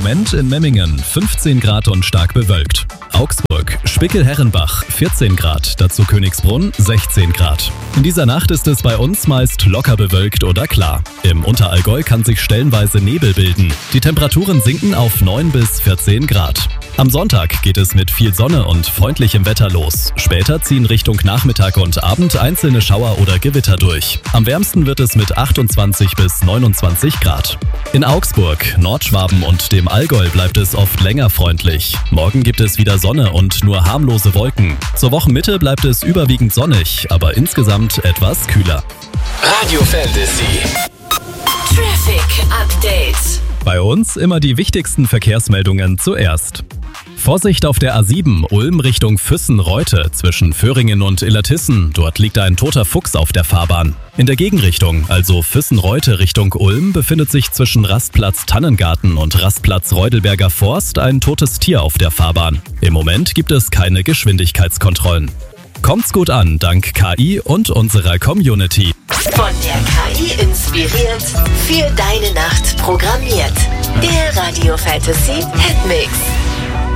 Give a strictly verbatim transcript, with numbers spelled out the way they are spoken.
Moment in Memmingen fünfzehn Grad und stark bewölkt. Augsburg, Spickel-Herrenbach vierzehn Grad, dazu Königsbrunn sechzehn Grad. In dieser Nacht ist es bei uns meist locker bewölkt oder klar. Im Unterallgäu kann sich stellenweise Nebel bilden. Die Temperaturen sinken auf neun bis vierzehn Grad. Am Sonntag geht es mit viel Sonne und freundlichem Wetter los. Später ziehen Richtung Nachmittag und Abend einzelne Schauer oder Gewitter durch. Am wärmsten wird es mit achtundzwanzig bis neunundzwanzig Grad. In Augsburg, Nordschwaben und dem Allgäu bleibt es oft länger freundlich. Morgen gibt es wieder Sonne und nur harmlose Wolken. Zur Wochenmitte bleibt es überwiegend sonnig, aber insgesamt etwas kühler. Radio Fantasy Traffic Update. Bei uns immer die wichtigsten Verkehrsmeldungen zuerst. Vorsicht auf der A sieben, Ulm Richtung Füssen-Reute zwischen Föhringen und Illertissen. Dort liegt ein toter Fuchs auf der Fahrbahn. In der Gegenrichtung, also Füssen-Reute Richtung Ulm, befindet sich zwischen Rastplatz Tannengarten und Rastplatz Reudelberger Forst ein totes Tier auf der Fahrbahn. Im Moment gibt es keine Geschwindigkeitskontrollen. Kommt's gut an, dank K I und unserer Community. Von der K I inspiriert, für deine Nacht programmiert. Der Radio Fantasy Hitmix.